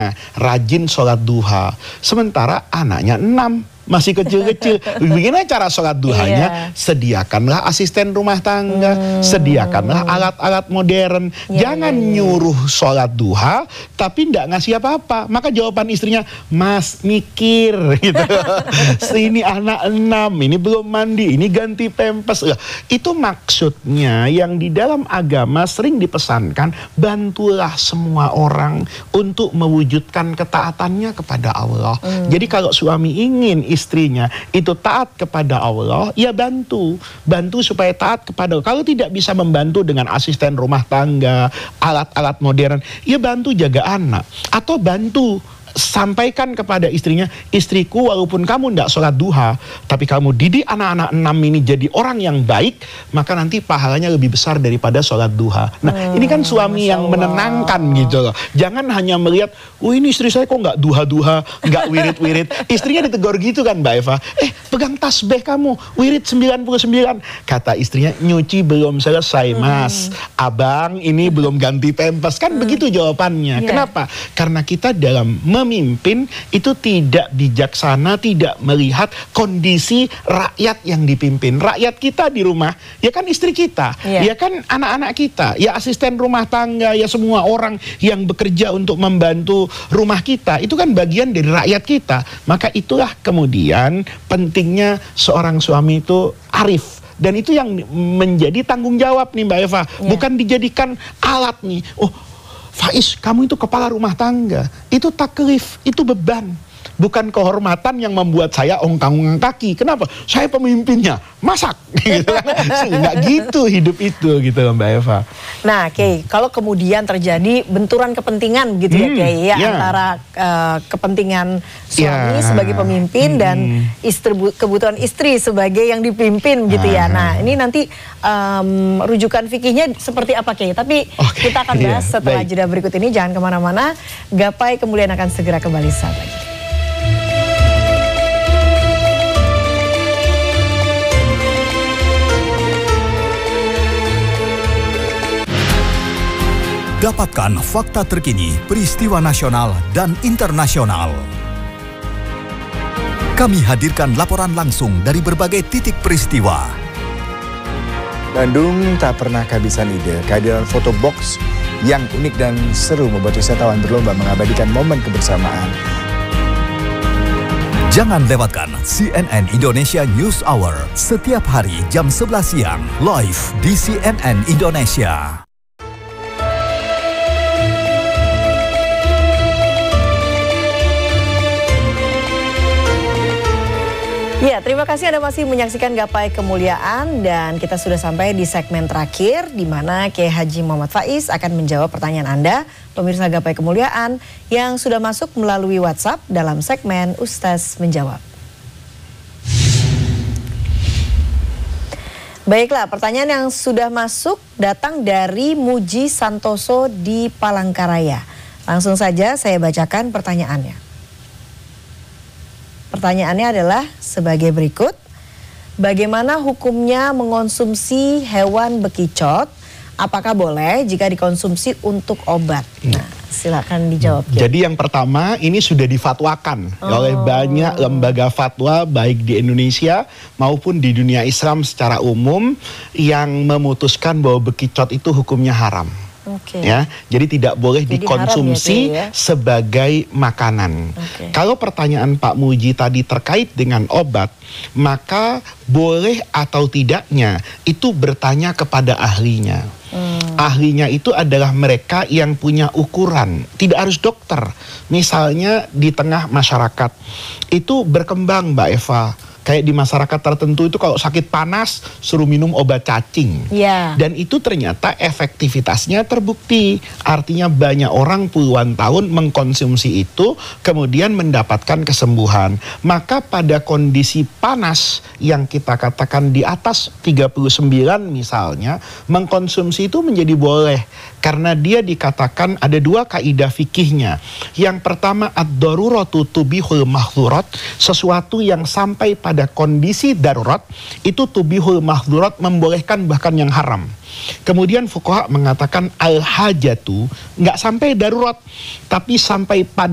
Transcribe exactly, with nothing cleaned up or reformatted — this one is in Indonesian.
rajin sholat duha, sementara anaknya enam, masih kecil-kecil. Bagaimana cara sholat duhanya? Iya. Sediakanlah asisten rumah tangga, hmm. sediakanlah alat-alat modern. Ya, Jangan ya, ya. nyuruh sholat duha, tapi tidak ngasih apa-apa. Maka jawaban istrinya, Mas mikir, gitu. Ini anak enam, ini belum mandi, ini ganti pempes. Itu maksudnya yang di dalam agama sering dipesankan, bantulah semua orang untuk mewujudkan ketaatannya kepada Allah. Hmm. Jadi kalau suami ingin istrinya itu taat kepada Allah, ya bantu. Bantu supaya taat kepada Allah. Kalau tidak bisa membantu dengan asisten rumah tangga, alat-alat modern, ya bantu jaga anak. Atau bantu sampaikan kepada istrinya, istriku walaupun kamu tidak sholat duha, tapi kamu didik anak-anak enam ini jadi orang yang baik, maka nanti pahalanya lebih besar daripada sholat duha. Nah hmm, ini kan suami yang menenangkan gitu loh. Jangan hanya melihat, oh ini istri saya kok nggak duha-duha, nggak wirid-wirid. Istrinya ditegur gitu kan Mbak Eva, eh pegang tasbih kamu, wirid sembilan puluh sembilan. Kata istrinya, nyuci belum selesai mas, hmm. abang ini belum ganti pempes. Kan hmm. begitu jawabannya. Yeah. Kenapa? Karena kita dalam memimpin itu tidak bijaksana, tidak melihat kondisi rakyat yang dipimpin. Rakyat kita di rumah, ya kan istri kita, yeah. ya kan anak-anak kita, ya asisten rumah tangga, ya semua orang yang bekerja untuk membantu rumah kita, itu kan bagian dari rakyat kita. Maka itulah kemudian pentingnya seorang suami itu arif. Dan itu yang menjadi tanggung jawab nih Mbak Eva, yeah. bukan dijadikan alat nih. Oh, Faiz, kamu itu kepala rumah tangga, itu taklif, itu beban. Bukan kehormatan yang membuat saya ongkang-ongkang kaki. Kenapa? Saya pemimpinnya, masak. Nggak gitu hidup itu, gitu Mbak Eva. Nah, Kiai, kalau kemudian terjadi benturan kepentingan gitu hmm, ya Kiai, ya, yeah. antara uh, kepentingan suami yeah. sebagai pemimpin hmm. dan istri, kebutuhan istri sebagai yang dipimpin gitu ah. ya. Nah, ini nanti um, rujukan fikihnya seperti apa Kiai? Tapi okay. kita akan bahas yeah. setelah Baik. jeda berikut ini. Jangan kemana-mana. Gapai kemuliaan akan segera kembali saat lagi. Dapatkan fakta terkini, peristiwa nasional dan internasional. Kami hadirkan laporan langsung dari berbagai titik peristiwa. Bandung tak pernah kehabisan ide. Kehadiran foto box yang unik dan seru membuat wisatawan berlomba mengabadikan momen kebersamaan. Jangan lewatkan C N N Indonesia News Hour setiap hari jam sebelas siang live di C N N Indonesia. Ya, terima kasih Anda masih menyaksikan Gapai Kemuliaan dan kita sudah sampai di segmen terakhir di mana Kiai Haji Muhammad Faiz akan menjawab pertanyaan Anda, pemirsa Gapai Kemuliaan yang sudah masuk melalui WhatsApp dalam segmen Ustaz Menjawab. Baiklah, pertanyaan yang sudah masuk datang dari Muji Santoso di Palangkaraya. Langsung saja saya bacakan pertanyaannya. Pertanyaannya adalah sebagai berikut. Bagaimana hukumnya mengonsumsi hewan bekicot? Apakah boleh jika dikonsumsi untuk obat? Nah, silakan dijawab. Ya. Jadi yang pertama, ini sudah difatwakan oh. oleh banyak lembaga fatwa baik di Indonesia maupun di dunia Islam secara umum yang memutuskan bahwa bekicot itu hukumnya haram. Okay. Ya, jadi tidak boleh jadi dikonsumsi ya, ya? sebagai makanan. Okay. Kalau pertanyaan Pak Muji tadi terkait dengan obat, maka boleh atau tidaknya itu bertanya kepada ahlinya. Hmm. Ahlinya itu adalah mereka yang punya ukuran, tidak harus dokter. Misalnya di tengah masyarakat itu berkembang Mbak Eva. Kayak di masyarakat tertentu itu kalau sakit panas suruh minum obat cacing. Yeah. Dan itu ternyata efektivitasnya terbukti. Artinya banyak orang puluhan tahun mengkonsumsi itu kemudian mendapatkan kesembuhan. Maka pada kondisi panas yang kita katakan di atas tiga puluh sembilan misalnya, mengkonsumsi itu menjadi boleh. Karena dia dikatakan ada dua kaidah fikihnya. Yang pertama, ad-daruratu tubihul mahdzurat, sesuatu yang sampai pada kondisi darurat itu tubihul mahdzurat, membolehkan bahkan yang haram. Kemudian fuqaha mengatakan al-hajatu nggak sampai darurat, tapi sampai pada